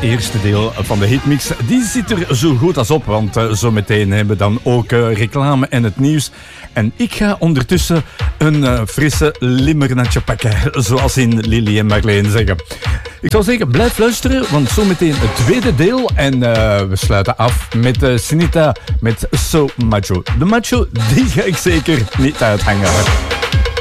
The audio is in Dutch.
eerste deel van de hitmix. Die zit er zo goed als op, want zometeen hebben we dan ook reclame en het nieuws. En ik ga ondertussen een frisse limmernatje pakken, zoals in Lily en Marleen zeggen. Ik zou zeggen, blijf luisteren, want zometeen het tweede deel. En we sluiten af met Sinita met So Macho. De macho, die ga ik zeker niet uithangen.